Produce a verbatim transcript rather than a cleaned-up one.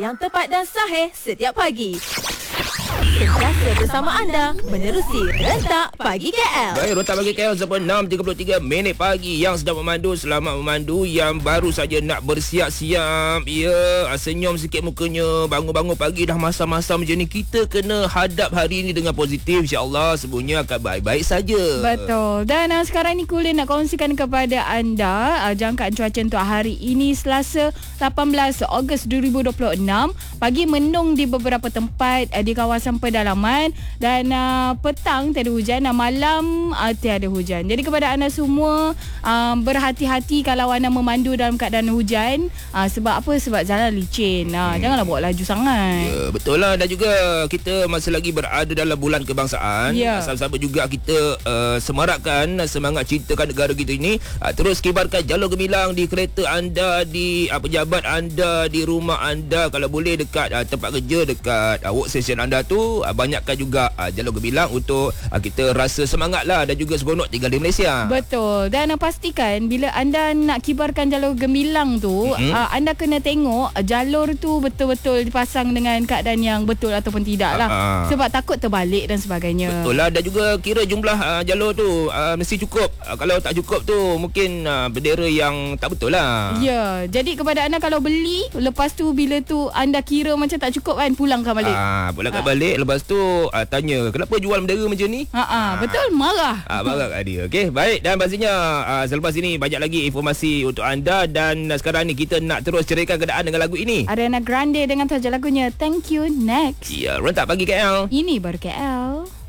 yang tepat dan sahih setiap pagi. Sentiasa bersama anda menerusi Rentak Pagi K L. Baik, Rentak Pagi K L sampai enam tiga puluh tiga minit pagi. Yang sedang memandu, selamat memandu. Yang baru saja nak bersiap-siap, ya, senyum sikit mukanya. Bangun-bangun pagi dah masam-masam macam ni. Kita kena hadap hari ini dengan positif. InsyaAllah semuanya akan baik-baik saja. Betul. Dan uh, sekarang ni Kulin nak kongsikan kepada anda uh, jangkaan cuaca untuk hari ini Selasa lapan belas Ogos dua ribu dua puluh enam. Pagi mendung di beberapa tempat uh, di kawasan pedalaman dan uh, petang tiada hujan dan malam uh, tiada hujan. Jadi kepada anda semua uh, berhati-hati kalau anda memandu dalam keadaan hujan uh, sebab apa? Sebab jalan licin. Uh, hmm. Janganlah bawa laju sangat. Ya, betul lah. Dan juga kita masih lagi berada dalam bulan kebangsaan. Ya. Sama-sama juga kita uh, semarakkan semangat cintakan negara kita ini. Uh, terus kibarkan jalur gemilang di kereta anda, di uh, pejabat anda, di rumah anda. Kalau boleh dekat uh, tempat kerja, dekat uh, workstation anda tu, uh, banyakkan juga uh, jalur gemilang untuk uh, kita rasa semangat lah dan juga seronok tinggal di Malaysia. Betul. Dan uh, pastikan bila anda nak kibarkan jalur gemilang tu, mm-hmm. uh, anda kena tengok uh, jalur tu betul-betul dipasang dengan keadaan yang betul ataupun tidak lah. Uh-huh. Sebab takut terbalik dan sebagainya. Betul lah. Dan juga kira jumlah uh, jalur tu uh, mesti cukup. Uh, kalau tak cukup tu mungkin uh, bendera yang tak betul lah. Ya. Jadi kepada anda kalau beli, lepas tu bila tu anda kira macam tak cukup kan, pulangkan balik. Ah, pulangkan uh. balik. Lepas tu uh, tanya kenapa jual bendera macam ni. Ha ah, betul, marah. Ah, marah kat dia. Okey, baik. Dan pastinya uh, selepas ini banyak lagi informasi untuk anda. Dan uh, sekarang ni kita nak terus ceraikan keadaan dengan lagu ini. Ariana Grande dengan tajuk lagunya Thank You. Next. Ya, Rentak Pagi K L. Ini baru K L.